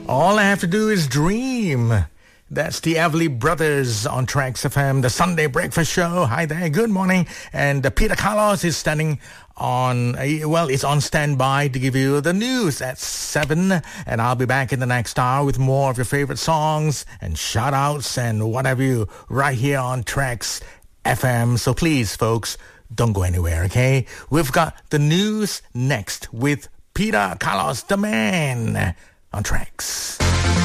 All I have to do is dream. That's the Everly Brothers on Tracks FM, the Sunday Breakfast Show. Hi there, good morning. And Peter Carlos is standing on, it's on standby to give you the news at 7. And I'll be back in the next hour with more of your favorite songs and shout-outs and whatever you right here on Tracks FM. So please, folks, don't go anywhere, okay? We've got the news next with Peter Carlos, the man, on Tracks.